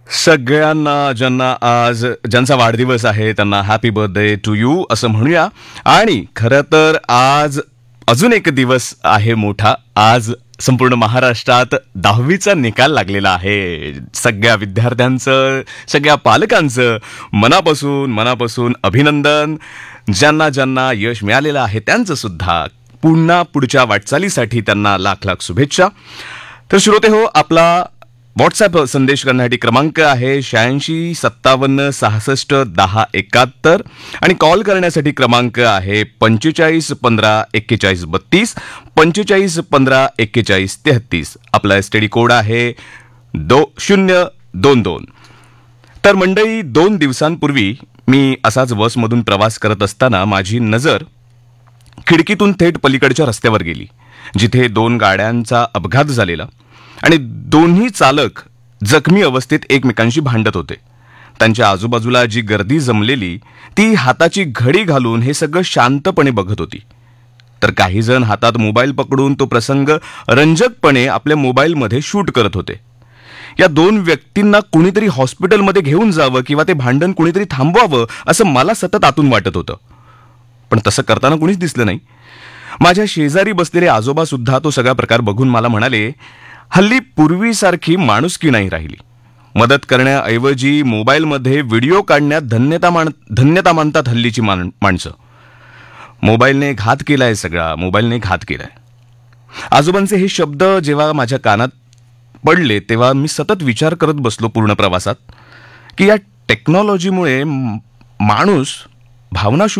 सगळ्यांना ज्यांचा वाढदिवस आहे त्यांना हॅपी बर्थडे टू यू असं म्हणूया. आणि खरं तर आज अजून एक दिवस आहे मोठा. आज संपूर्ण महाराष्ट्रात 10वीचा निकाल लागलेला आहे. सगळ्या विद्यार्थ्यांचं, सगळ्या पालकांचं मनापासून अभिनंदन. ज्यांना ज्यांना यश मिळालेलं आहे त्यांचं सुद्धा पुढच्या वाटचालीसाठी त्यांना लाख लाख शुभेच्छा. तर श्रोते हो, आपला व्हॉट्सअप संदेश करण्यासाठी क्रमांक आहे 86 57 66 10 71 आणि कॉल करण्यासाठी क्रमांक आहे 45 15 41 32 45 15 41 33. आपला एसटीडी कोड आहे 2022. तर मंडळी, 2 दिवसांपूर्वी मी असाच बसमधून प्रवास करत असताना माझी नजर खिडकीतून थेट पलीकडच्या रस्त्यावर गेली, जिथे 2 गाड्यांचा अपघात झालेला आणि दोन्ही चालक जखमी अवस्थेत एकमेकांशी भांडत होते. त्यांच्या आजूबाजूला जी गर्दी जमलेली ती हाताची घडी घालून हे सगळं शांतपणे बघत होती. तर काही जण हातात मोबाईल पकडून तो प्रसंग रंजकपणे आपल्या मोबाईलमध्ये शूट करत होते. या 2 व्यक्तींना कुणीतरी हॉस्पिटलमध्ये घेऊन जावं किंवा ते भांडण कुणीतरी थांबवावं असं मला सतत आतून वाटत होतं, पण तसं करताना कुणीच दिसलं नाही. माझ्या शेजारी बसलेले आजोबा सुद्धा तो सगळा प्रकार बघून मला म्हणाले, हल्ली पूर्वीसारखी माणुसकी नाही राहिली. मदत करण्याऐवजी मोबाईलमध्ये व्हिडिओ काढण्यात धन्यता मानतात हल्लीची माणसं. मोबाईलने घात केलाय, सगळा मोबाईलने घात केलाय. आजोबांचे हे शब्द जेव्हा माझ्या कानात पडले तेव्हा मी सतत विचार करत बसलो पूर्ण प्रवासात की या टेक्नॉलॉजीमुळे माणूस भावना